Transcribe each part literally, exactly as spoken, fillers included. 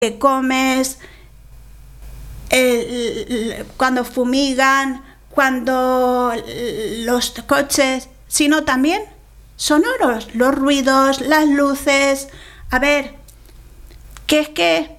que comes, el, el, cuando fumigan, cuando los coches, sino también sonoros, los ruidos, las luces. A ver, que es que,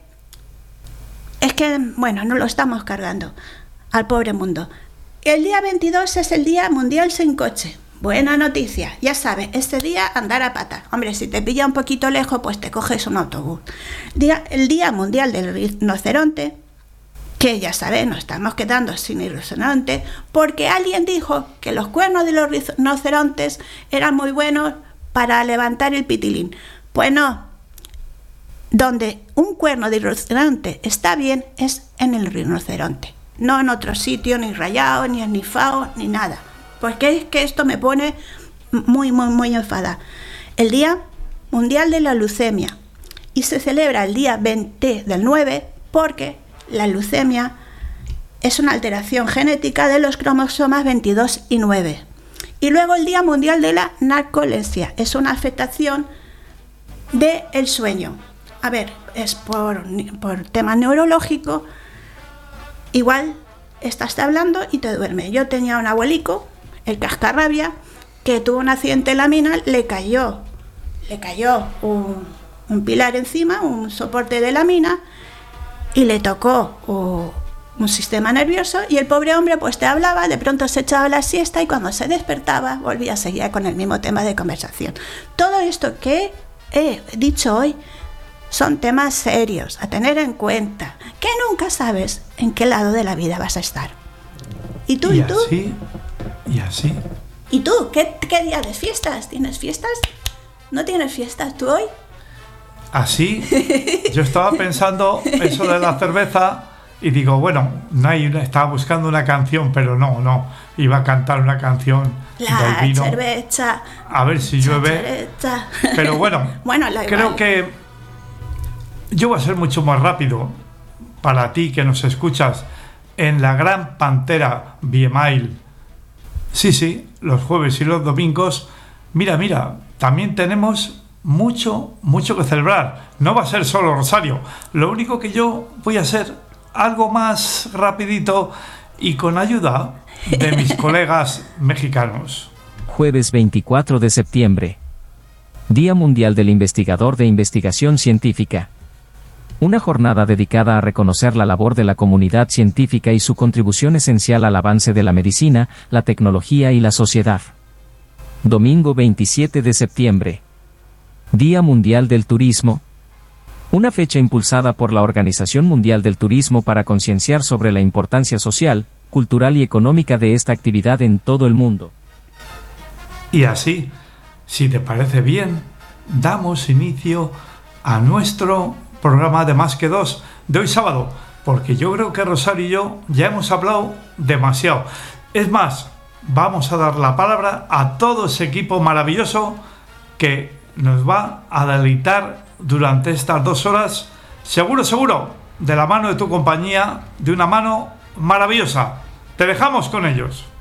es que, bueno, no lo estamos cargando al pobre mundo. El día veintidós es el Día Mundial Sin Coche. Buena noticia, ya sabes, este día andar a pata. Hombre, si te pilla un poquito lejos, pues te coges un autobús. Día, el Día Mundial del Rinoceronte, que ya sabes, nos estamos quedando sin rinoceronte, porque alguien dijo que los cuernos de los rinocerontes eran muy buenos para levantar el pitilín. Pues no, donde un cuerno de rinoceronte está bien es en el rinoceronte, no en otro sitio, ni rayado, ni esnifado, ni nada. Porque es que esto me pone muy, muy, muy enfadada. El Día Mundial de la Leucemia. Y se celebra el día veinte del nueve porque la leucemia es una alteración genética de los cromosomas veintidós y nueve. Y luego el Día Mundial de la Narcolepsia. Es una afectación del sueño. A ver, es por, por tema neurológico. Igual estás hablando y te duermes. Yo tenía un abuelico, el cascarrabia, que tuvo un accidente en la mina, le cayó, le cayó un, un pilar encima, un soporte de la mina, y le tocó uh, un sistema nervioso, y el pobre hombre pues te hablaba, de pronto se echaba la siesta y cuando se despertaba volvía a seguir con el mismo tema de conversación. Todo esto que he dicho hoy son temas serios a tener en cuenta, que nunca sabes en qué lado de la vida vas a estar. ¿Y tú? Y, ¿Y tú? así, y así. ¿Y tú? ¿Qué, qué día de fiestas? ¿Tienes fiestas? ¿No tienes fiestas tú hoy? Así, yo estaba pensando eso de la cerveza y digo, bueno, no hay una, estaba buscando una canción, pero no, no, iba a cantar una canción la del vino. Cerveza. A ver si llueve. Cerveza. Pero bueno, bueno creo que yo voy a ser mucho más rápido para ti que nos escuchas en la Gran Pantera Biemail. Sí, sí, los jueves y los domingos. Mira, mira, también tenemos mucho, mucho que celebrar. No va a ser solo Rosario. Lo único que yo voy a hacer algo más rapidito y con ayuda de mis colegas mexicanos. Jueves veinticuatro de septiembre. Día Mundial del Investigador de Investigación Científica. Una jornada dedicada a reconocer la labor de la comunidad científica y su contribución esencial al avance de la medicina, la tecnología y la sociedad. Domingo veintisiete de septiembre. Día Mundial del Turismo. Una fecha impulsada por la Organización Mundial del Turismo para concienciar sobre la importancia social, cultural y económica de esta actividad en todo el mundo. Y así, si te parece bien, damos inicio a nuestro programa de Más que Dos de hoy sábado, porque yo creo que Rosario y yo ya hemos hablado demasiado. Es más, vamos a dar la palabra a todo ese equipo maravilloso que nos va a deleitar durante estas dos horas, seguro, seguro, de la mano de tu compañía, de una mano maravillosa. Te dejamos con ellos.